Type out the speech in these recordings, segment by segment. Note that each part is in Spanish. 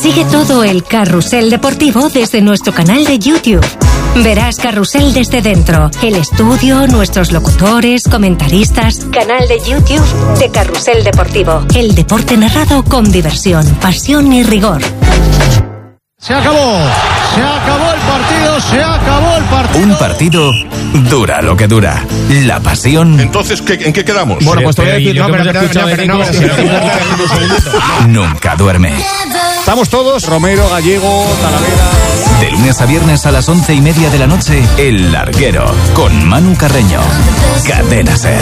Sigue todo el carrusel deportivo desde nuestro canal de YouTube. Verás Carrusel desde dentro, el estudio, nuestros locutores, comentaristas. Canal de YouTube de Carrusel Deportivo. El deporte narrado con diversión, pasión y rigor. Se acabó el partido, se acabó el partido. Un partido dura lo que dura. La pasión. Entonces, ¿en qué quedamos? Bueno, pues te voy a decir, Nunca duerme. Estamos todos, Romero, Gallego, Talavera. De lunes a viernes a las 11:30 de la noche, El Larguero, con Manu Carreño. Cadena SER.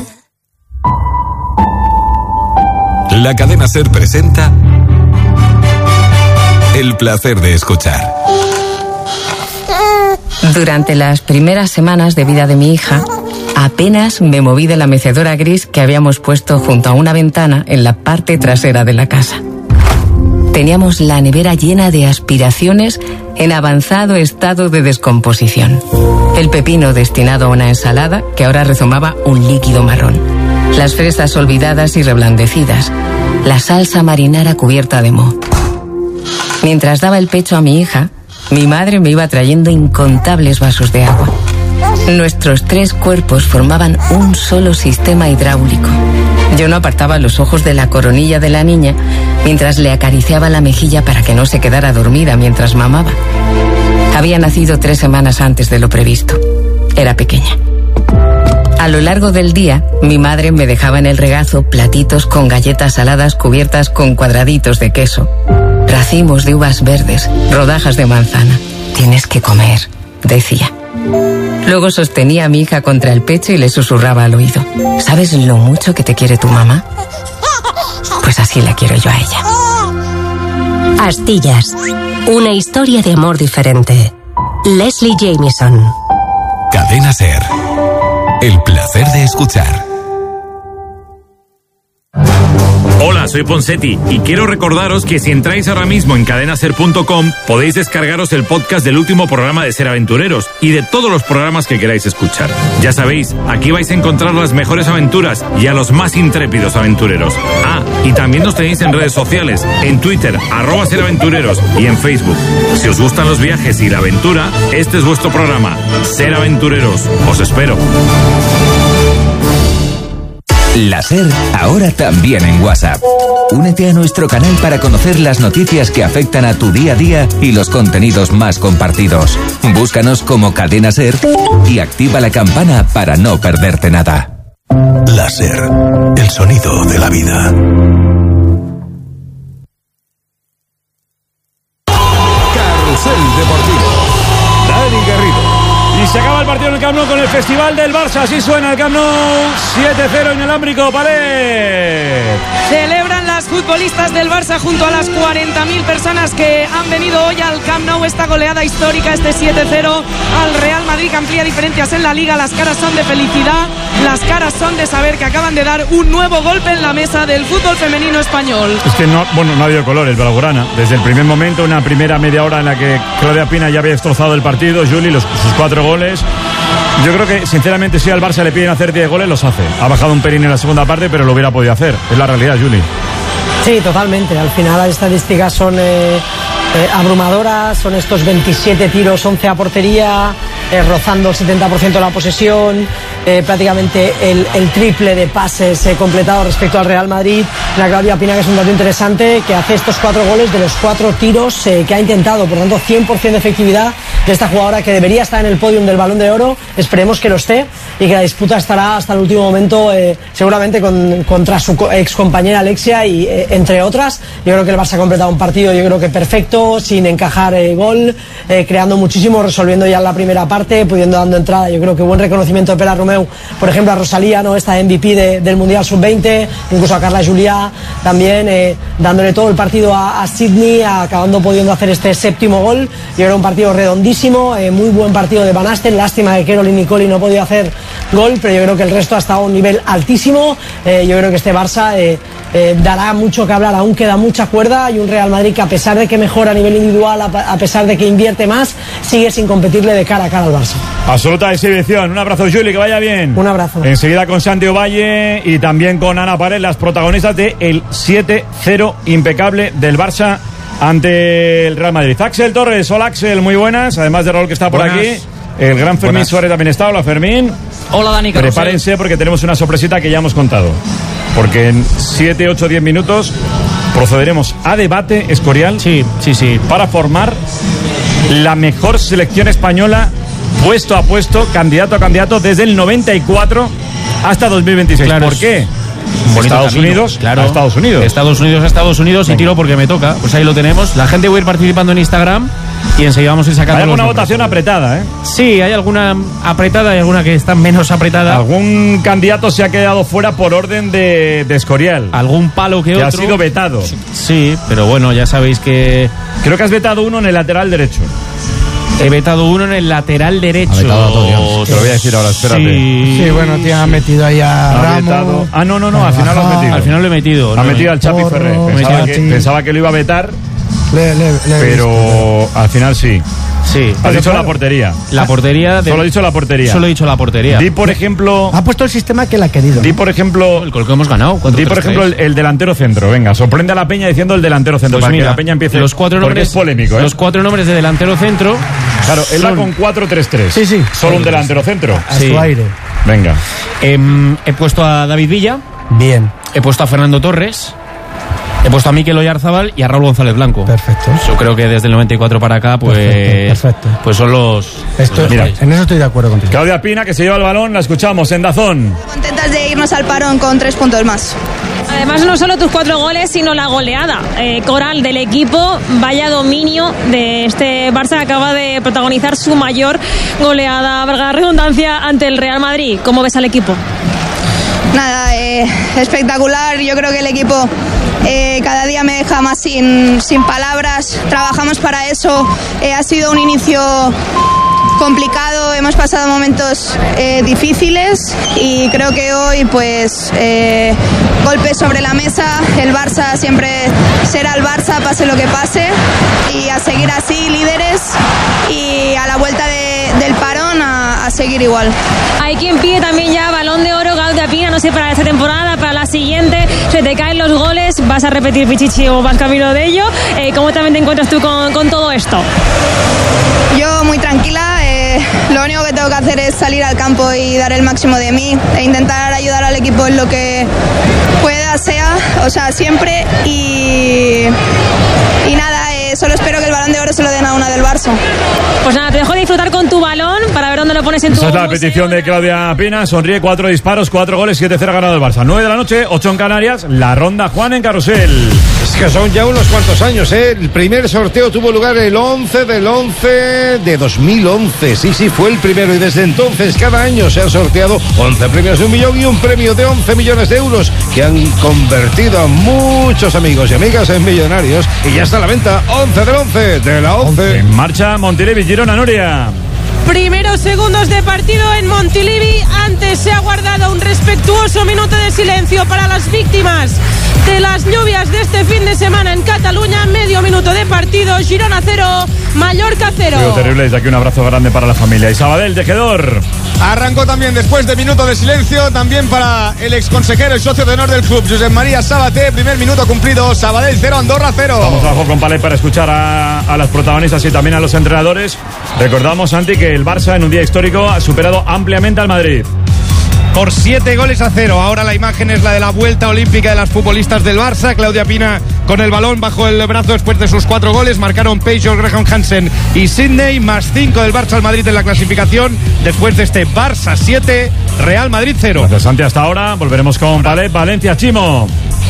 La Cadena SER presenta El placer de escuchar. Durante las primeras semanas de vida de mi hija, apenas me moví de la mecedora gris que habíamos puesto junto a una ventana en la parte trasera de la casa. Teníamos la nevera llena de aspiraciones en avanzado estado de descomposición. El pepino destinado a una ensalada que ahora rezumaba un líquido marrón. Las fresas olvidadas y reblandecidas. La salsa marinara cubierta de moho. Mientras daba el pecho a mi hija, mi madre me iba trayendo incontables vasos de agua. Nuestros 3 cuerpos formaban un solo sistema hidráulico. Yo no apartaba los ojos de la coronilla de la niña mientras le acariciaba la mejilla para que no se quedara dormida mientras mamaba. Había nacido 3 semanas antes de lo previsto. Era pequeña. A lo largo del día, mi madre me dejaba en el regazo platitos con galletas saladas cubiertas con cuadraditos de queso, racimos de uvas verdes, rodajas de manzana. Tienes que comer, decía. Luego sostenía a mi hija contra el pecho y le susurraba al oído. ¿Sabes lo mucho que te quiere tu mamá? Pues así la quiero yo a ella. Astillas. Una historia de amor diferente. Leslie Jamieson. Cadena SER. El placer de escuchar. Hola, soy Ponsetti y quiero recordaros que si entráis ahora mismo en cadenaser.com podéis descargaros el podcast del último programa de Ser Aventureros y de todos los programas que queráis escuchar. Ya sabéis, aquí vais a encontrar las mejores aventuras y a los más intrépidos aventureros. Ah, y también nos tenéis en redes sociales, en Twitter, @SerAventureros y en Facebook. Si os gustan los viajes y la aventura, este es vuestro programa, Ser Aventureros. Os espero. La SER, ahora también en WhatsApp. Únete a nuestro canal para conocer las noticias que afectan a tu día a día y los contenidos más compartidos. Búscanos como Cadena SER y activa la campana para no perderte nada. La SER, el sonido de la vida. Carrusel Deportivo. Dani Garrido. Y se acaba el partido en el Camp Nou con el Festival del Barça. Así suena el Camp Nou. 7-0 inalámbrico, Palet. Celebran las futbolistas del Barça junto a las 40.000 personas que han venido hoy al Camp Nou. Esta goleada histórica, este 7-0 al Real Madrid, que amplía diferencias en la Liga. Las caras son de felicidad. Las caras son de saber que acaban de dar un nuevo golpe en la mesa del fútbol femenino español. Es que no ha habido colores, Blaugrana. Desde el primer momento, una primera media hora en la que Claudia Pina ya había destrozado el partido. Juli, sus 4 goles. Yo creo que, sinceramente, si al Barça le piden hacer 10 goles, los hace. Ha bajado un pelín en la segunda parte, pero lo hubiera podido hacer. Es la realidad, Juli. Sí, totalmente. Al final las estadísticas son abrumadoras. Son estos 27 tiros, 11 a portería, rozando el 70% de la posesión, prácticamente el triple de pases completados respecto al Real Madrid. La Claudia Pina, que es un dato interesante, que hace estos 4 goles de los 4 tiros que ha intentado. Por lo tanto, 100% de efectividad de esta jugadora, que debería estar en el podium del Balón de Oro. Esperemos que lo esté y que la disputa estará hasta el último momento, seguramente contra su ex compañera Alexia y entre otras. Yo creo que el Barça ha completado un partido, yo creo que perfecto, sin encajar gol, creando muchísimo, resolviendo ya en la primera parte, pudiendo dando entrada. Yo creo que buen reconocimiento de Pela Romeu, por ejemplo, a Rosalía, ¿no? Esta MVP del Mundial Sub-20, incluso a Carla Juliá también, dándole todo el partido a Sydney, acabando pudiendo hacer este 7º gol. Yo creo un partido redondísimo, muy buen partido de Van Asten. Lástima que Caroline Nicoli no podía hacer gol, pero yo creo que el resto ha estado a un nivel altísimo. Yo creo que este Barça dará mucho que hablar, aún queda mucha cuerda, y un Real Madrid que, a pesar de que mejora a nivel individual, a pesar de que invierte más, sigue sin competirle de cara a cara al Barça. Absoluta exhibición. Un abrazo, Juli, que vaya bien. Un abrazo. Enseguida con Santi Ovalle y también con Ana Pared, las protagonistas de el 7-0 impecable del Barça ante el Real Madrid. Axel Torres, hola Axel, muy buenas. Además de Raúl que está por buenas. aquí, el gran Fermín Buenas. Suárez también está. Hola Fermín. Hola Dani. Prepárense porque tenemos una sorpresita que ya hemos contado. Porque en 7, 8, 10 minutos procederemos a debate, Escorial. Sí. Para formar la mejor selección española puesto a puesto, candidato a candidato, desde el 94 hasta 2026. Claro, ¿Por qué? Estados Unidos, claro. Estados Unidos y tiro porque me toca. Pues ahí lo tenemos. La gente va a ir participando en Instagram y enseguida vamos a ir sacando. Hay alguna los nombres. votación apretada, ¿eh? Sí, hay alguna apretada y alguna que está menos apretada. Algún candidato se ha quedado fuera por orden de Escorial. Algún palo que otro. Ha sido vetado. Sí, pero bueno, ya sabéis que... Creo que has vetado uno en el lateral derecho. He vetado uno en el lateral derecho. Te lo voy a decir ahora, espérate. Sí, bueno, te han metido ahí a Ramos. No, al final lo has metido. Al final lo he metido. Ha metido al Chapi Ferrer. Pensaba que lo iba a vetar, pero al final sí. Sí. Has dicho la portería. La portería. Solo he dicho la portería. Solo he dicho la portería. Di, por ejemplo... Ha puesto el sistema que él ha querido. Di, por ejemplo... El gol que hemos ganado. Di, por ejemplo, el delantero centro. Venga, sorprende a la Peña diciendo el delantero centro. Pues para mira, que la Peña empiece... Los 4 porque nombres, es polémico, ¿eh? Los 4 nombres de delantero centro... Claro, él va con 4-3-3. Sí. Solo un delantero centro. A su aire. Venga. He puesto a David Villa. Bien. He puesto a Fernando Torres. He puesto a Mikel Oyarzabal y a Raúl González Blanco. Perfecto. Yo creo que desde el 94 para acá, pues... Perfecto. Pues son los... Mira, en eso estoy de acuerdo contigo. Claudia Pina, que se lleva el balón, la escuchamos en Dazón. Contentas de irnos al parón con 3 puntos más. Además, no solo tus 4 goles, sino la goleada coral del equipo. Vaya dominio de este Barça que acaba de protagonizar su mayor goleada, valga la redundancia, ante el Real Madrid. ¿Cómo ves al equipo? Nada, espectacular. Yo creo que el equipo cada día me deja más sin palabras. Trabajamos para eso. Ha sido un inicio complicado, hemos pasado momentos difíciles y creo que hoy pues golpes sobre la mesa. El Barça siempre será el Barça, pase lo que pase, y a seguir así, líderes, y a la vuelta del parón a seguir igual. Hay quien pide también ya Balón de Oro, Claudia Pina, no sé, para esta temporada, para la siguiente. Se te caen los goles, vas a repetir Pichichi o vas camino de ello. ¿Cómo también te encuentras tú con todo esto? Yo muy tranquila. Lo único que tengo que hacer es salir al campo y dar el máximo de mí e intentar ayudar al equipo en lo que pueda, siempre, y nada, solo espero que el Balón de Oro se lo den a una del Barça. Pues nada, te dejo disfrutar con tu balón para ver dónde lo pones en tu... Esa es la petición de Claudia Pina. Sonríe, 4 disparos, 4 goles, 7-0 ganado el Barça. 9 de la noche, 8 en Canarias. La ronda Juan en Carrusel. Es que son ya unos cuantos años, ¿eh? El primer sorteo tuvo lugar el 11 del 11 de 2011. Sí, fue el primero, y desde entonces cada año se han sorteado 11 premios de 1 millón y un premio de 11 millones de euros que han convertido a muchos amigos y amigas en millonarios. Y ya está a la venta 11 del 11 de la 11. En marcha Montilivi, Girona, Nuria. Primeros segundos de partido en Montilivi. Antes se ha guardado un respetuoso minuto de silencio para las víctimas de las lluvias de este fin de semana en Cataluña. Medio minuto de partido. Girona 0, Mallorca 0. Pero terrible, desde aquí un abrazo grande para la familia. Y Sabadell, tejedor. Arrancó también después de minuto de silencio, también para el exconsejero y socio de honor del club, Josep María Sabaté. Primer minuto cumplido, Sabadell 0, Andorra 0. Vamos abajo con Palay para escuchar a las protagonistas y también a los entrenadores. Recordamos, Santi, que el Barça en un día histórico ha superado ampliamente al Madrid. Por 7-0. Ahora la imagen es la de la vuelta olímpica de las futbolistas del Barça. Claudia Pina con el balón bajo el brazo después de sus 4 goles. Marcaron Peixos, Graham Hansen y Sidney, más 5 del Barça al Madrid en la clasificación. Después de este Barça 7, Real Madrid 0. Gracias, Santi, hasta ahora. Volveremos con Palet, Valencia, Chimo.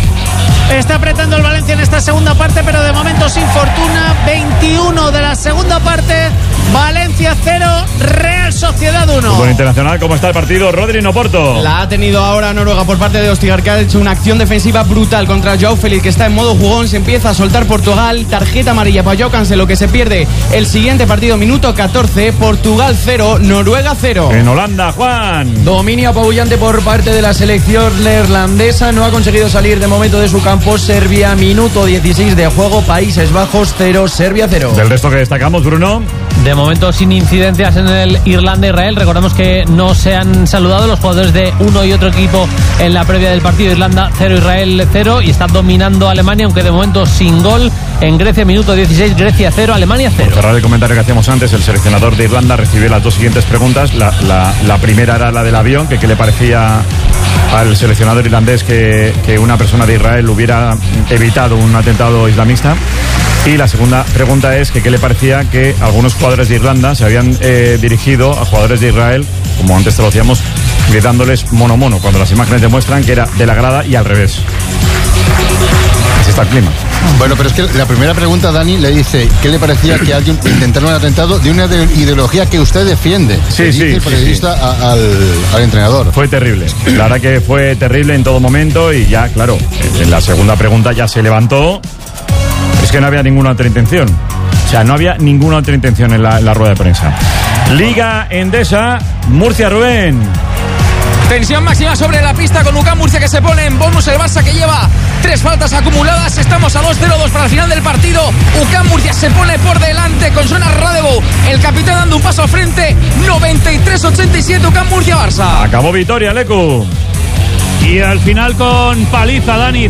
Está apretando el Valencia en esta segunda parte, pero de momento sin fortuna. 21 de la segunda parte. Valencia 0, Real Sociedad 1. Fútbol internacional, ¿cómo está el partido? Rodri Noporto. La ha tenido ahora Noruega por parte de Ostigar, que ha hecho una acción defensiva brutal contra Joao Félix, que está en modo jugón. Se empieza a soltar Portugal. Tarjeta amarilla para Joao Cancelo, que se pierde el siguiente partido. Minuto 14. Portugal 0, Noruega 0. En Holanda, Juan. Dominio apabullante por parte de la selección neerlandesa. No ha conseguido salir de momento de su campo. Serbia, minuto 16 de juego, Países Bajos 0, Serbia 0. Del resto que destacamos, Bruno. De momento sin incidencias en el Irlanda-Israel. Recordemos que no se han saludado los jugadores de uno y otro equipo en la previa del partido. Irlanda 0, Israel 0, y está dominando Alemania, aunque de momento sin gol. En Grecia, minuto 16, Grecia 0, Alemania 0. Por cerrar el comentario que hacíamos antes, el seleccionador de Irlanda recibió las dos siguientes preguntas. La primera era la del avión, que qué le parecía al seleccionador irlandés que una persona de Israel hubiera evitado un atentado islamista. Y la segunda pregunta es que qué le parecía que algunos jugadores de Irlanda se habían dirigido a jugadores de Israel, como antes te lo decíamos, gritándoles mono mono, cuando las imágenes demuestran que era de la grada y al revés. Así está el clima. Bueno, pero es que la primera pregunta, Dani, le dice ¿qué le parecía que alguien intentara un atentado de una ideología que usted defiende? Sí, dice el periodista al entrenador. Fue terrible. La verdad que fue terrible en todo momento y ya, claro, en la segunda pregunta ya se levantó. Es que no había ninguna otra intención. O sea, no había ninguna otra intención en la rueda de prensa. Liga Endesa, Murcia, Rubén. Tensión máxima sobre la pista con UCAM Murcia, que se pone en bonus. El Barça, que lleva 3 faltas acumuladas. Estamos a 2-0-2 para el final del partido. UCAM Murcia se pone por delante con Jonas Radevo, el capitán, dando un paso al frente. 93-87 UCAM Murcia, Barça. Acabó victoria, Lecu. Y al final con paliza, Dani,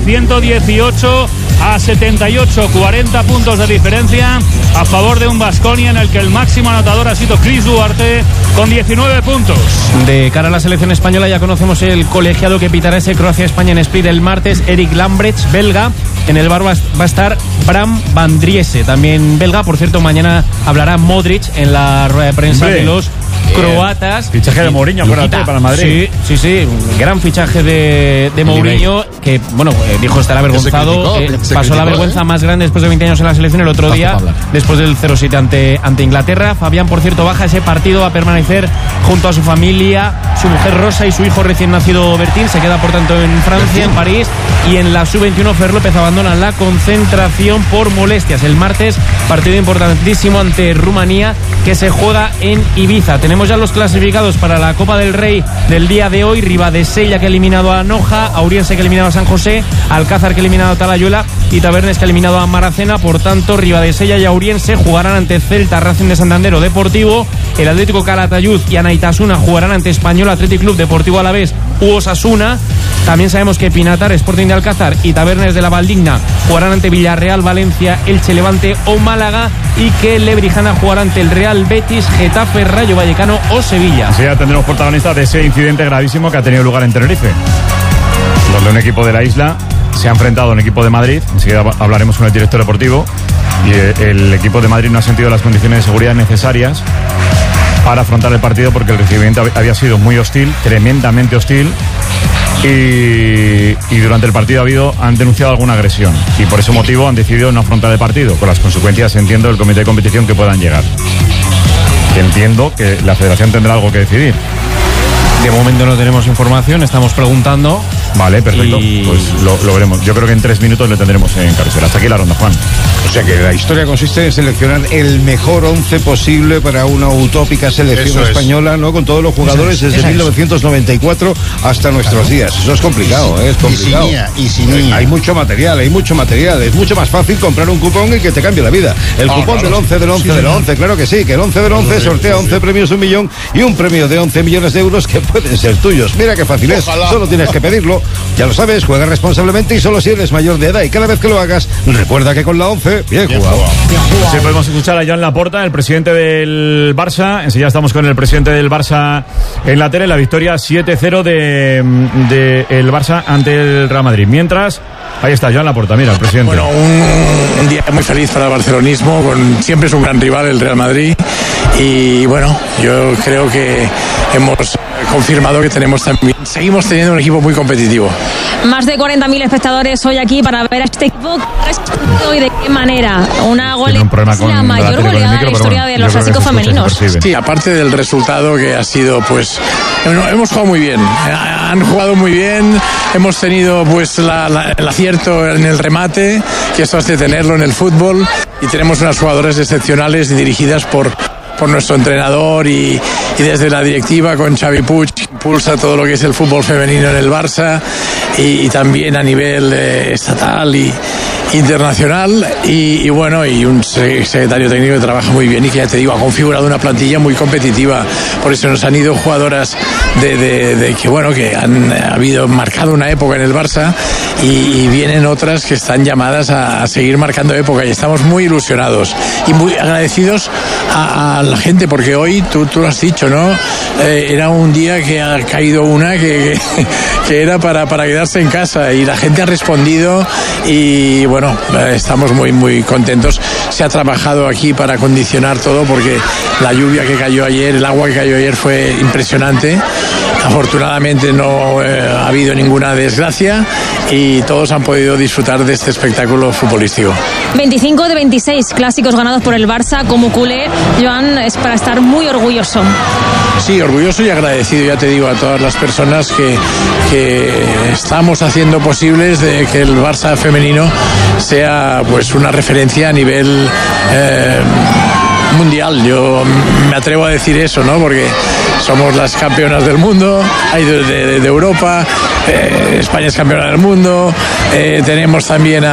118-78, 40 puntos de diferencia a favor de un Baskonia en el que el máximo anotador ha sido Chris Duarte con 19 puntos. De cara a la selección española ya conocemos el colegiado que pitará ese Croacia-España en Split el martes, Eric Lambrecht, belga. En el bar va a estar Bram Van Driese, también belga. Por cierto, mañana hablará Modric en la rueda de prensa de los croatas. Fichaje de Mourinho, acuérdate, para Madrid. Sí, gran fichaje de Mourinho, que bueno, dijo estar avergonzado, pasó la vergüenza más grande después de 20 años en la selección el otro día, después del 0-7 ante Inglaterra. Fabián, por cierto, baja ese partido, va a permanecer junto a su familia, su mujer Rosa y su hijo recién nacido Bertín. Se queda por tanto en Francia, en París, y en la sub-21 Fer López abandona la concentración por molestias. El martes, partido importantísimo ante Rumanía, que se juega en Ibiza. Tenemos ya los clasificados para la Copa del Rey del día de hoy. Ribadesella, que ha eliminado a Noja, Auriense, que ha eliminado a San José, Alcázar, que ha eliminado a Talayuela, y Tabernes, que ha eliminado a Maracena. Por tanto, Ribadesella y Auriense jugarán ante Celta, Racing de Santander o Deportivo. El Atlético Calatayud y Anaitasuna jugarán ante Español, Athletic Club, Deportivo Alavés u Osasuna. También sabemos que Pinatar, Sporting de Alcázar y Tabernes de la Valdigna jugarán ante Villarreal, Valencia, Elche, Levante o Málaga, y que Lebrijana jugará ante el Real Betis, Getafe, Rayo Vallecano o Sevilla. Sí, ya tendremos protagonistas de ese incidente gravísimo que ha tenido lugar en Tenerife, donde un equipo de la isla se ha enfrentado a un equipo de Madrid. Enseguida hablaremos con el director deportivo, y el equipo de Madrid no ha sentido las condiciones de seguridad necesarias para afrontar el partido, porque el recibimiento había sido muy hostil, tremendamente hostil, y durante el partido han denunciado alguna agresión, y por ese motivo han decidido no afrontar el partido, con las consecuencias, entiendo, del comité de competición que puedan llegar. Entiendo que la federación tendrá algo que decidir. De momento no tenemos información, estamos preguntando. Vale, perfecto. Pues lo veremos. Yo creo que en 3 minutos le tendremos en carretera. Hasta aquí la ronda, Juan. O sea que la historia consiste en seleccionar el mejor 11 posible para una utópica selección española, ¿no? Con todos los jugadores desde 1994 hasta nuestros días. Eso es complicado, es complicado. Y sin Hay mucho material. Es mucho más fácil comprar un cupón y que te cambie la vida. El cupón del 11 del 11 del 11, claro que sí, que el 11 del 11 sortea 11 premios de 1 millón y un premio de 11 millones de euros que pueden ser tuyos. Mira qué fácil es. Solo tienes que pedirlo. Ya lo sabes, juega responsablemente y solo si eres mayor de edad. Y cada vez que lo hagas, recuerda que con la 11, bien jugado. Sí, podemos escuchar a Joan Laporta, el presidente del Barça. Enseguida estamos con el presidente del Barça en la tele. La victoria 7-0 de el Barça ante el Real Madrid. Mientras, ahí está Joan Laporta, mira, el presidente. Bueno, un día muy feliz para el barcelonismo. Siempre es un gran rival el Real Madrid. Y bueno, yo creo que hemos confirmado que seguimos teniendo un equipo muy competitivo. Más de 40.000 espectadores hoy aquí para ver a este equipo y de qué manera. Una goleada, la mayor goleada de la historia de los clásicos femeninos. Sí, aparte del resultado que ha sido, pues, hemos jugado muy bien. Han jugado muy bien. Hemos tenido, pues, el acierto en el remate, que eso hace tenerlo en el fútbol. Y tenemos unas jugadoras excepcionales dirigidas por por nuestro entrenador y desde la directiva con Xavi Puig, que impulsa todo lo que es el fútbol femenino en el Barça y también a nivel estatal y internacional y bueno, y un secretario técnico que trabaja muy bien y que, ya te digo, ha configurado una plantilla muy competitiva. Por eso nos han ido jugadoras de que bueno, que han marcado una época en el Barça y vienen otras que están llamadas a seguir marcando época, y estamos muy ilusionados y muy agradecidos a la gente, porque hoy tú lo has dicho, ¿no? Era un día que ha caído una que era para quedarse en casa, y la gente ha respondido y bueno, estamos muy muy contentos. Se ha trabajado aquí para acondicionar todo, porque la lluvia que cayó ayer, el agua que cayó ayer fue impresionante. Afortunadamente no ha habido ninguna desgracia y todos han podido disfrutar de este espectáculo futbolístico. 25 de 26 clásicos ganados por el Barça. Como culé, Joan, es para estar muy orgulloso. Sí, orgulloso y agradecido, ya te digo, a todas las personas que estamos haciendo posibles de que el Barça femenino sea pues una referencia a nivel mundial. Yo me atrevo a decir eso, ¿no? Porque somos las campeonas del mundo, de Europa, España es campeona del mundo, tenemos también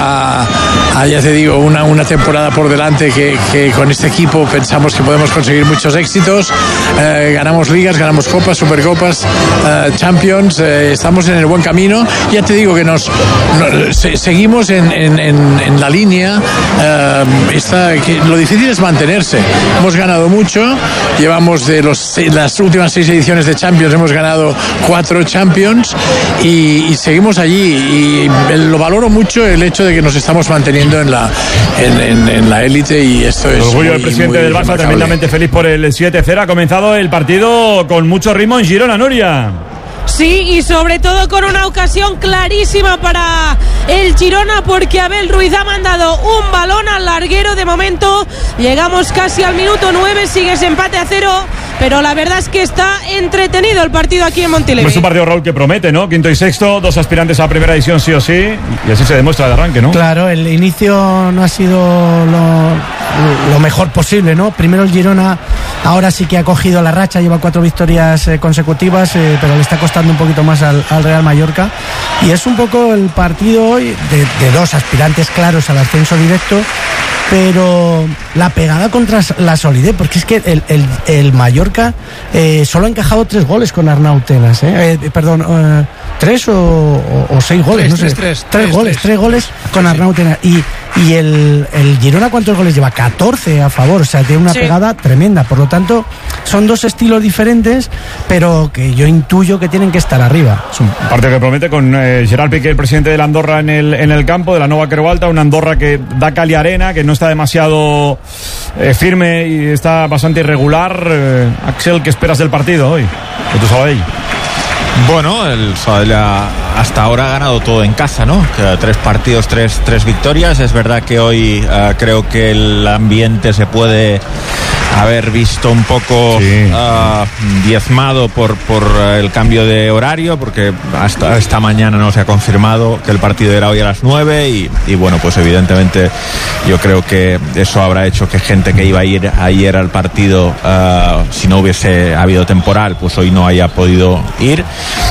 ya te digo, una temporada por delante que con este equipo pensamos que podemos conseguir muchos éxitos. Ganamos ligas, ganamos copas, supercopas, Champions, estamos en el buen camino. Ya te digo que seguimos en la línea, que lo difícil es mantenerse. Hemos ganado mucho, llevamos de las últimas 6 ediciones de Champions, hemos ganado 4 Champions y seguimos allí, y lo valoro mucho, el hecho de que nos estamos manteniendo en la élite, y esto es orgullo del presidente del Barça, remarcable. Tremendamente feliz por el 7-0. Ha comenzado el partido con mucho ritmo en Girona, Nuria. Sí, y sobre todo con una ocasión clarísima para el Girona, porque Abel Ruiz ha mandado un balón al larguero. De momento llegamos casi al minuto 9, sigue ese empate a 0, pero la verdad es que está entretenido el partido aquí en Montilivi. Es un partido, Raúl, que promete, ¿no? Quinto y sexto, 2 aspirantes a primera división sí o sí, y así se demuestra de arranque, ¿no? Claro, el inicio no ha sido lo mejor posible, ¿no? Primero el Girona, ahora sí que ha cogido la racha, lleva 4 victorias consecutivas, pero le está costando un poquito más al Real Mallorca, y es un poco el partido hoy de 2 aspirantes claros al ascenso directo, pero la pegada contra la solidez, porque es que el Mallorca solo ha encajado 3 goles con Arnau Tenas, 3 o 6 goles, no sé, 3 goles con Arnau Tenas, y el Girona, ¿cuántos goles lleva? 14 a favor, o sea, tiene una pegada tremenda. Por lo tanto, son 2 estilos diferentes, pero que yo intuyo que tienen que estar arriba. Es un partido que promete, con Gerard Piqué, el presidente de la Andorra, en el campo de la Nova Creu Alta, una Andorra que da cal y arena, que no está demasiado firme y está bastante irregular. Axel, ¿qué esperas del partido hoy? ¿De tu Sabadell? Bueno, el Sabadell hasta ahora ha ganado todo en casa, ¿no? 3 partidos, 3 victorias. Es verdad que hoy creo que el ambiente se puede haber visto un poco diezmado por el cambio de horario, porque hasta esta mañana no se ha confirmado que el partido era hoy a las 9 y bueno, pues evidentemente yo creo que eso habrá hecho que gente que iba a ir ayer al partido, si no hubiese habido temporal, pues hoy no haya podido ir.